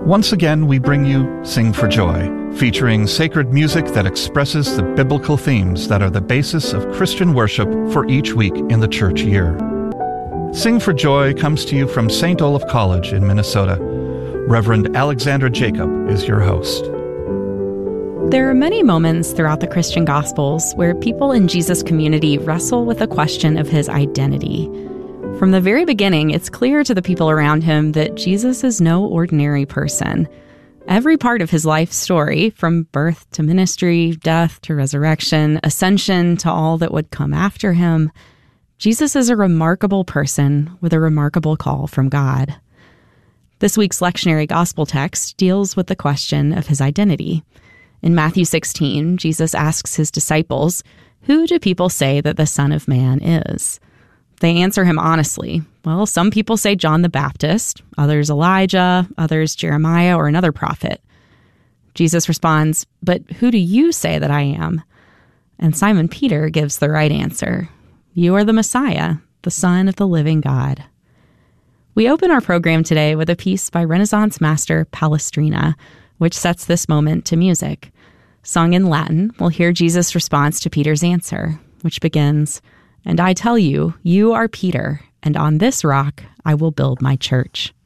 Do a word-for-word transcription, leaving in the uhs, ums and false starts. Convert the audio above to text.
Once again, we bring you Sing for Joy, featuring sacred music that expresses the biblical themes that are the basis of Christian worship for each week in the church year. Sing for Joy comes to you from Saint Olaf College in Minnesota. Reverend Alexandra Jacob is your host. There are many moments throughout the Christian Gospels where people in Jesus' community wrestle with the question of his identity. From the very beginning, it's clear to the people around him that Jesus is no ordinary person. Every part of his life story, from birth to ministry, death to resurrection, ascension to all that would come after him, Jesus is a remarkable person with a remarkable call from God. This week's lectionary gospel text deals with the question of his identity. In Matthew sixteen, Jesus asks his disciples, "Who do people say that the Son of Man is?" They answer him honestly. Well, some people say John the Baptist, others Elijah, others Jeremiah or another prophet. Jesus responds, "But who do you say that I am?" And Simon Peter gives the right answer. "You are the Messiah, the Son of the living God." We open our program today with a piece by Renaissance master Palestrina, which sets this moment to music. Sung in Latin, we'll hear Jesus' response to Peter's answer, which begins, "And I tell you, you are Peter, and on this rock I will build my church."